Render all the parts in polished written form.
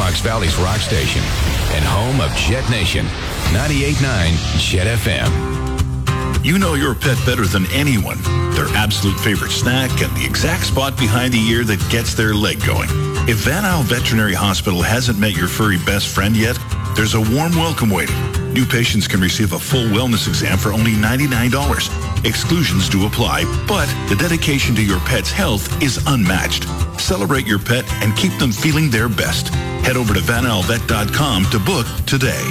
Comox Valley's rock station and home of Jet Nation, 98.9 Jet FM. You know your pet better than anyone. Their absolute favorite snack and the exact spot behind the ear that gets their leg going. If Van Isle Veterinary Hospital hasn't met your furry best friend yet, there's a warm welcome waiting. New patients can receive a full wellness exam for only $99. Exclusions do apply, but the dedication to your pet's health is unmatched. Celebrate your pet and keep them feeling their best. Head over to VanIsleVet.com to book today.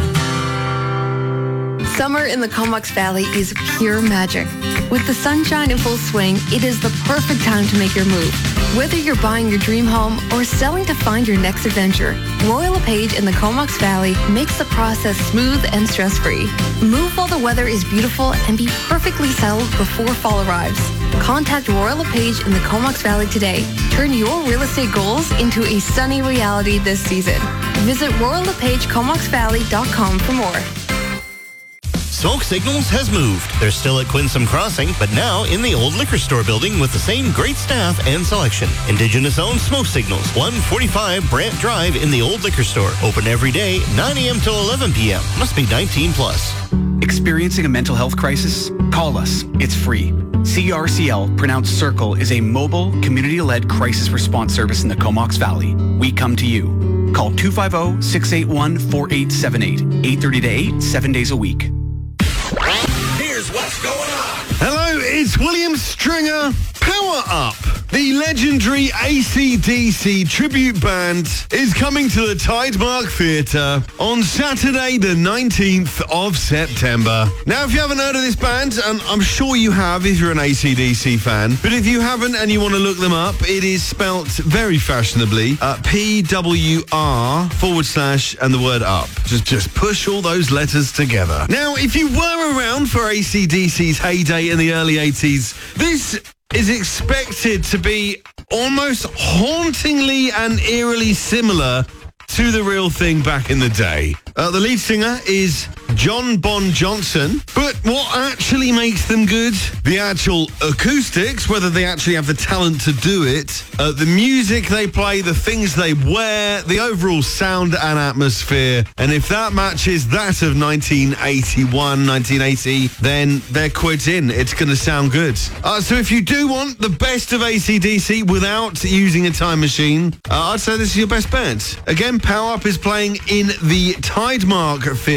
Summer in the Comox Valley is pure magic. With the sunshine in full swing, it is the perfect time to make your move. Whether you're buying your dream home or selling to find your next adventure, Royal LePage in the Comox Valley makes the process smooth and stress-free. Move while the weather is beautiful and be perfectly settled before fall arrives. Contact Royal LePage in the Comox Valley today. Turn your real estate goals into a sunny reality this season. Visit RoyalLePageComoxValley.com for more. Smoke Signals has moved. They're still at Quinsam Crossing, but now in the old liquor store building with the same great staff and selection. Indigenous-owned Smoke Signals, 145 Brant Drive in the old liquor store. Open every day, 9 a.m. till 11 p.m. Must be 19 plus. Experiencing a mental health crisis? Call us. It's free. CRCL, pronounced Circle, is a mobile, community-led crisis response service in the Comox Valley. We come to you. Call 250-681-4878. 8:30 to 8, 7 days a week. Here's what's going on. Hello, it's William Stringer. Power Up. The legendary AC/DC tribute band is coming to the Tidemark Theatre on Saturday the 19th of September. Now, if you haven't heard of this band, and I'm sure you have if you're an AC/DC fan, but if you haven't and you want to look them up, it is spelt very fashionably, PWR/ and the word up. Just push all those letters together. Now, if you were around for AC/DC's heyday in the early 80s, this is expected to be almost hauntingly and eerily similar to the real thing back in the day. The lead singer is John Bon Johnson, but what actually makes them good? The actual acoustics, whether they actually have the talent to do it, the music they play, the things they wear, the overall sound and atmosphere, and if that matches that of 1981, 1980, then they're quid in. It's going to sound good. So if you do want the best of AC/DC without using a time machine, I'd say this is your best bet. Again, Power Up is playing in the Tidemark Theatre